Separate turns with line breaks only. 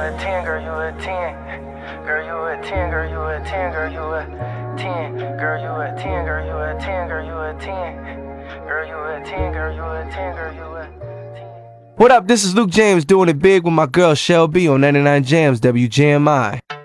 a 10, girl, you a 10. Girl, you a 10, girl, you a 10, girl, you a 10. Girl, you a 10, girl, you a 10, girl, you a 10. Girl, you a 10, girl, you a 10, girl, you a 10.
What up, this is Luke James doing it big with my girl Shelby on 99 Jams, WJMI.